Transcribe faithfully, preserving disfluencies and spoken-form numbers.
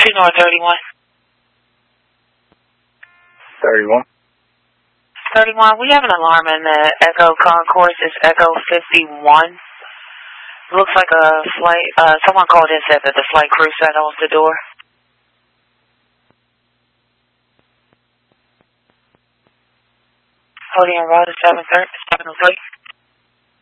Two North thirty-one. thirty-one. thirty-one, we have an alarm in the Echo Concourse. It's Echo fifty-one. Looks like a flight, uh, someone called in and said that the flight crew sat on the door. Holding on road seven oh three.